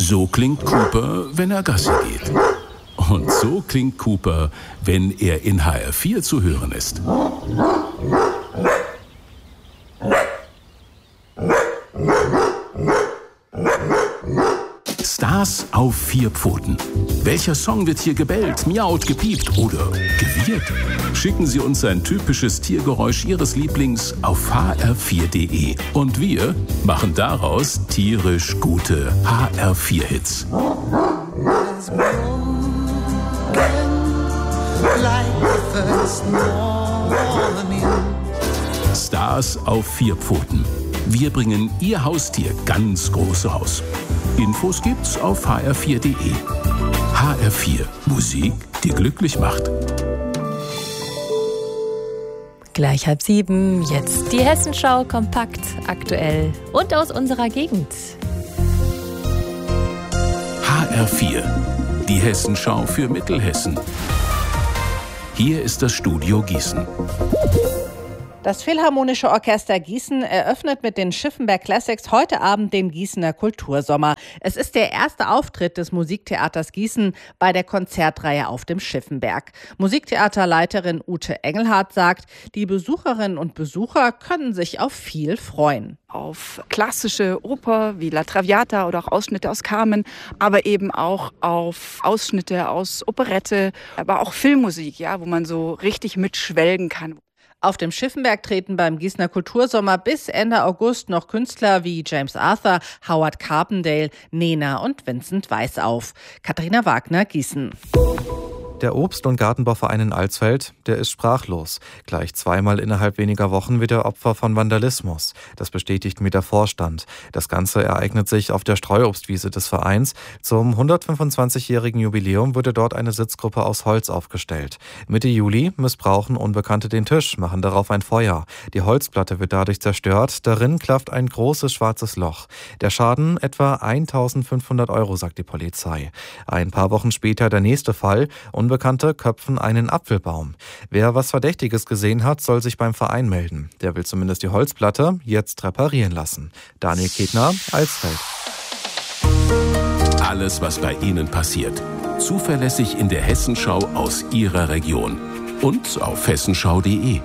So klingt Cooper, wenn er Gassi geht. Und so klingt Cooper, wenn er in HR4 zu hören ist. Stars auf 4 Pfoten. Welcher Song wird hier gebellt, miaut, gepiept oder gewirrt? Schicken Sie uns ein typisches Tiergeräusch Ihres Lieblings auf hr4.de. Und wir machen daraus tierisch gute HR4-Hits. Stars auf 4 Pfoten. Wir bringen Ihr Haustier ganz groß raus. Infos gibt's auf hr4.de. HR4, Musik, die glücklich macht. Gleich 6:30, jetzt die Hessenschau kompakt, aktuell und aus unserer Gegend. HR4, die Hessenschau für Mittelhessen. Hier ist das Studio Gießen. Das Philharmonische Orchester Gießen eröffnet mit den Schiffenberg Classics heute Abend den Gießener Kultursommer. Es ist der erste Auftritt des Musiktheaters Gießen bei der Konzertreihe auf dem Schiffenberg. Musiktheaterleiterin Ute Engelhardt sagt, die Besucherinnen und Besucher können sich auf viel freuen. Auf klassische Oper wie La Traviata oder auch Ausschnitte aus Carmen, aber eben auch auf Ausschnitte aus Operette, aber auch Filmmusik, ja, wo man so richtig mitschwelgen kann. Auf dem Schiffenberg treten beim Gießener Kultursommer bis Ende August noch Künstler wie James Arthur, Howard Carpendale, Nena und Vincent Weiss auf. Katharina Wagner, Gießen. Der Obst- und Gartenbauverein in Alsfeld, der ist sprachlos. Gleich zweimal innerhalb weniger Wochen wird er Opfer von Vandalismus. Das bestätigt mir der Vorstand. Das Ganze ereignet sich auf der Streuobstwiese des Vereins. Zum 125-jährigen Jubiläum wurde dort eine Sitzgruppe aus Holz aufgestellt. Mitte Juli missbrauchen Unbekannte den Tisch, machen darauf ein Feuer. Die Holzplatte wird dadurch zerstört. Darin klafft ein großes schwarzes Loch. Der Schaden etwa 1.500 €, sagt die Polizei. Ein paar Wochen später der nächste Fall. Unbekannte köpfen einen Apfelbaum. Wer was Verdächtiges gesehen hat, soll sich beim Verein melden. Der will zumindest die Holzplatte jetzt reparieren lassen. Daniel Ketner, Alsfeld. Alles, was bei Ihnen passiert. Zuverlässig in der Hessenschau aus Ihrer Region. Und auf hessenschau.de.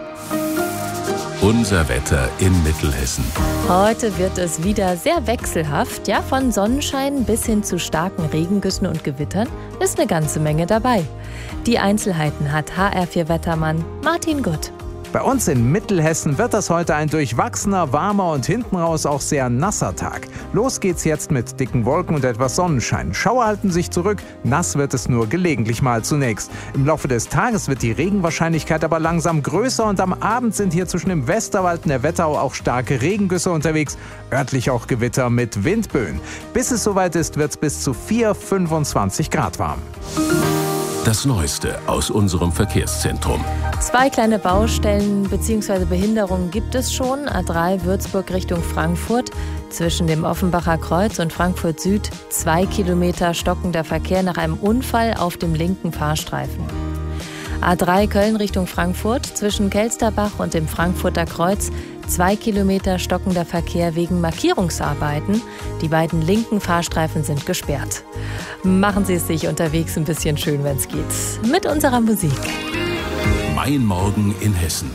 Unser Wetter in Mittelhessen. Heute wird es wieder sehr wechselhaft. Ja, von Sonnenschein bis hin zu starken Regengüssen und Gewittern ist eine ganze Menge dabei. Die Einzelheiten hat HR4-Wettermann Martin Gutt. Bei uns in Mittelhessen wird das heute ein durchwachsener, warmer und hinten raus auch sehr nasser Tag. Los geht's jetzt mit dicken Wolken und etwas Sonnenschein. Schauer halten sich zurück, nass wird es nur gelegentlich mal zunächst. Im Laufe des Tages wird die Regenwahrscheinlichkeit aber langsam größer und am Abend sind hier zwischen dem Westerwald und der Wetterau auch starke Regengüsse unterwegs, örtlich auch Gewitter mit Windböen. Bis es soweit ist, wird's bis zu 25 Grad warm. Das Neueste aus unserem Verkehrszentrum. 2 kleine Baustellen bzw. Behinderungen gibt es schon. A3 Würzburg Richtung Frankfurt. Zwischen dem Offenbacher Kreuz und Frankfurt Süd 2 Kilometer stockender Verkehr nach einem Unfall auf dem linken Fahrstreifen. A3 Köln Richtung Frankfurt. Zwischen Kelsterbach und dem Frankfurter Kreuz 2 Kilometer stockender Verkehr wegen Markierungsarbeiten. Die beiden linken Fahrstreifen sind gesperrt. Machen Sie es sich unterwegs ein bisschen schön, wenn es geht. Mit unserer Musik. Mein Morgen in Hessen.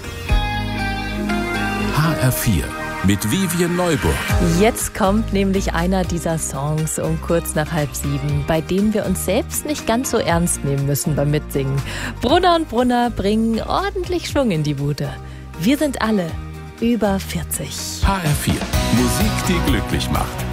HR4 mit Vivian Neuburg. Jetzt kommt nämlich einer dieser Songs um kurz nach 6:30, bei denen wir uns selbst nicht ganz so ernst nehmen müssen beim Mitsingen. Brunner und Brunner bringen ordentlich Schwung in die Bude. Wir sind alle über 40. HR4, Musik, die glücklich macht.